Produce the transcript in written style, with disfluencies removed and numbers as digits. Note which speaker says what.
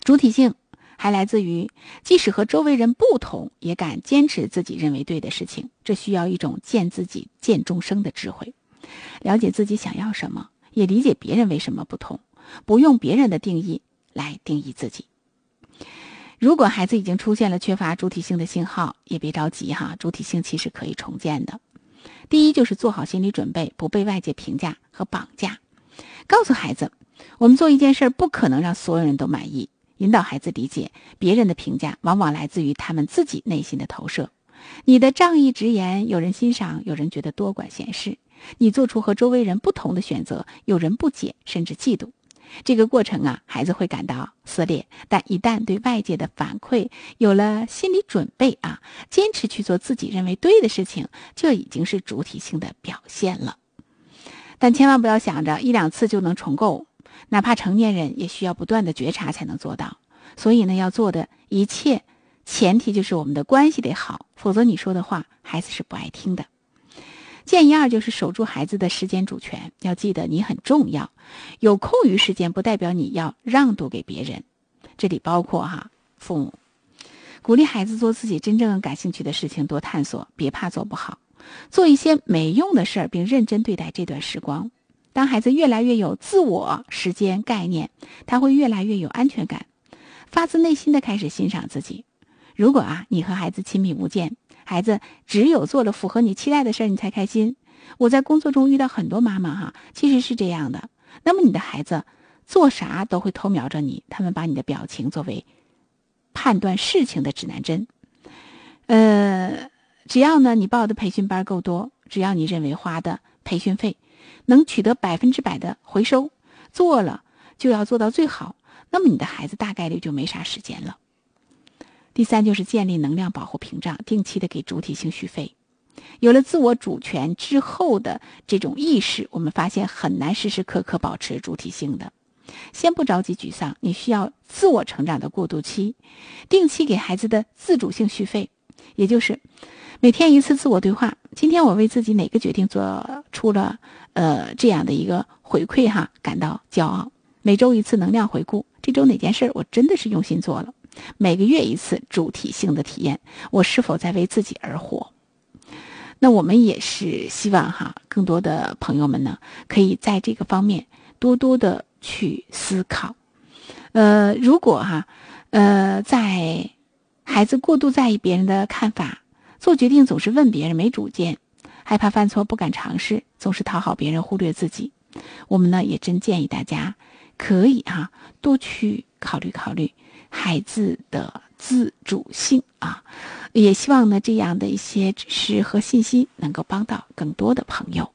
Speaker 1: 主体性还来自于即使和周围人不同，也敢坚持自己认为对的事情，这需要一种见自己见众生的智慧，了解自己想要什么，也理解别人为什么不同，不用别人的定义来定义自己。如果孩子已经出现了缺乏主体性的信号，也别着急哈，主体性其实可以重建的。第一就是做好心理准备，不被外界评价和绑架。告诉孩子，我们做一件事不可能让所有人都满意，引导孩子理解别人的评价往往来自于他们自己内心的投射。你的仗义直言，有人欣赏，有人觉得多管闲事；你做出和周围人不同的选择，有人不解甚至嫉妒。这个过程啊，孩子会感到撕裂，但一旦对外界的反馈有了心理准备啊，坚持去做自己认为对的事情，这已经是主体性的表现了。但千万不要想着一两次就能重构，哪怕成年人也需要不断的觉察才能做到。所以呢，要做的一切前提就是我们的关系得好，否则你说的话孩子是不爱听的。建议二就是守住孩子的时间主权，要记得你很重要，有空余时间不代表你要让渡给别人，这里包括父母。鼓励孩子做自己真正感兴趣的事情，多探索，别怕做不好，做一些没用的事儿，并认真对待这段时光。当孩子越来越有自我时间概念，他会越来越有安全感，发自内心的开始欣赏自己。如果你和孩子亲密无间，孩子只有做了符合你期待的事儿，你才开心。我在工作中遇到很多妈妈其实是这样的。那么你的孩子做啥都会偷瞄着你，他们把你的表情作为判断事情的指南针。只要呢你报的培训班够多，只要你认为花的培训费能取得100%的回收，做了就要做到最好，那么你的孩子大概率就没啥时间了。第三就是建立能量保护屏障，定期的给主体性续费。有了自我主权之后的这种意识，我们发现很难时时刻刻保持主体性的。先不着急沮丧，你需要自我成长的过渡期，定期给孩子的自主性续费，也就是每天一次自我对话。今天我为自己哪个决定做出了这样的一个回馈感到骄傲。每周一次能量回顾，这周哪件事我真的是用心做了。每个月一次主体性的体验，我是否在为自己而活。那我们也是希望更多的朋友们呢，可以在这个方面多多的去思考。如果在孩子过度在意别人的看法，做决定总是问别人，没主见，害怕犯错，不敢尝试，总是讨好别人，忽略自己，我们呢也真建议大家可以多去考虑考虑孩子的自主性也希望呢这样的一些指示和信息能够帮到更多的朋友。